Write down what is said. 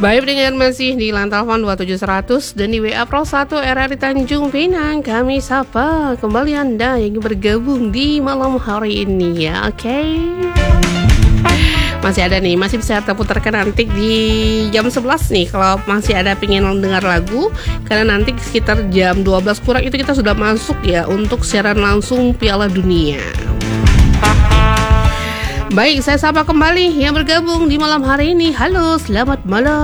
Baik, dengan masih di line telepon 27100 dan di WA Pro 1 RRI Tanjung Pinang, kami sapa kembali Anda yang bergabung di malam hari ini ya, oke? Masih ada nih, masih bisa terputarkan nanti di jam 11 nih kalau masih ada pengen dengar lagu, karena nanti sekitar jam 12 kurang itu kita sudah masuk ya untuk siaran langsung Piala Dunia. Baik, saya sapa kembali yang bergabung di malam hari ini. Halo, selamat malam.